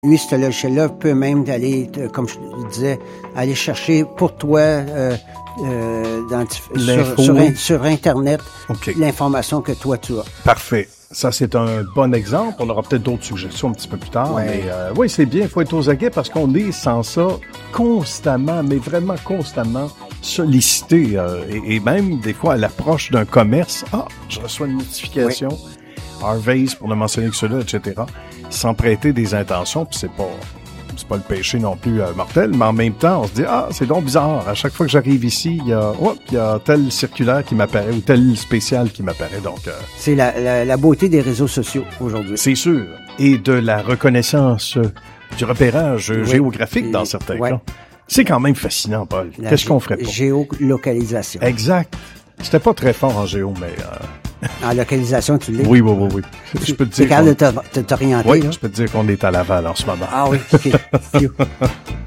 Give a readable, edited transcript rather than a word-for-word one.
Lui, ce logiciel-là peut même aller, comme je disais, aller chercher pour toi sur Internet l'information que toi tu as. Parfait. Ça, c'est un bon exemple. On aura peut-être d'autres suggestions un petit peu plus tard. Ouais. Mais oui, c'est bien. Il faut être aux aguets parce qu'on est sans ça constamment, mais vraiment constamment sollicité. Et même des fois à l'approche d'un commerce, je reçois une notification. Oui. Harvey's, pour ne mentionner que cela, etc. Sans prêter des intentions, puis c'est pas le péché non plus mortel, mais en même temps, on se dit, c'est donc bizarre. À chaque fois que j'arrive ici, il y a tel circulaire qui m'apparaît ou tel spécial qui m'apparaît. Donc, c'est la beauté des réseaux sociaux aujourd'hui. C'est sûr. Et de la reconnaissance, du repérage géographique dans certains cas. C'est quand même fascinant, Paul. Qu'est-ce qu'on ferait pas? Géolocalisation. Exact. C'était pas très fort en géo, mais... En localisation, tu l'es? Oui. Je peux te dire. C'est capable de t'orienter. Oui, je peux te dire qu'on est à Laval en ce moment. Ah oui, OK.